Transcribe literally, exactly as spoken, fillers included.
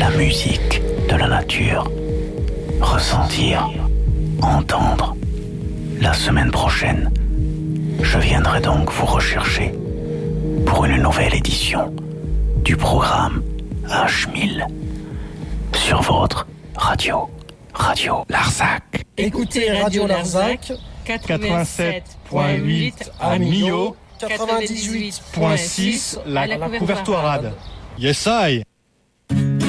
la musique de la nature. Ressentir, entendre. La semaine prochaine, je viendrai donc vous rechercher pour une nouvelle édition du programme H mille sur votre radio, Radio Larzac. Écoutez Radio Larzac, quatre-vingt-sept point huit à Millau, quatre-vingt-dix-huit point six la couverture rade. Yes I.